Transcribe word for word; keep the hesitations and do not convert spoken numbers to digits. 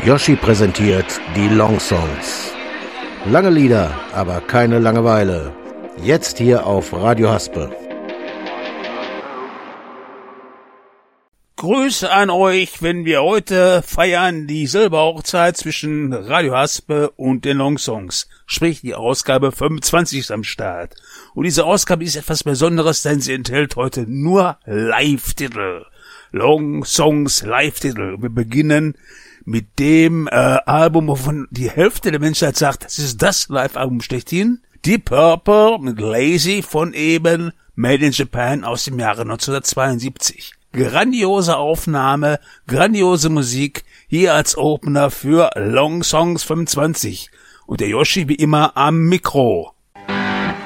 Yoshi präsentiert die Long Songs. Lange Lieder, aber keine Langeweile. Jetzt hier auf Radio Haspe. Grüße an euch, wenn wir heute feiern die Silberhochzeit zwischen Radio Haspe und den Long Songs. Sprich, die Ausgabe fünfundzwanzig ist am Start. Und diese Ausgabe ist etwas Besonderes, denn sie enthält heute nur Live-Titel. Long Songs Live-Titel. Wir beginnen mit dem äh, Album, wovon die Hälfte der Menschheit sagt, das ist das Live-Album schlechthin. Deep Purple mit Lazy von eben Made in Japan aus dem Jahre neunzehnhundertzweiundsiebzig. Grandiose Aufnahme, grandiose Musik, hier als Opener für Long Songs fünfundzwanzig. Und der Yoshi wie immer am Mikro.